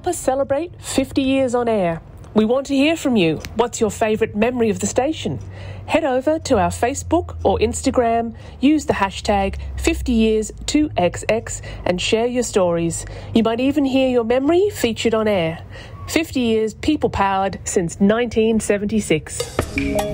Help us celebrate 50 years on air. We want to hear from you. What's your favourite memory of the station? Head over to our Facebook or Instagram, use the hashtag 50years2XX and share your stories. You might even hear your memory featured on air. 50 years people-powered since 1976.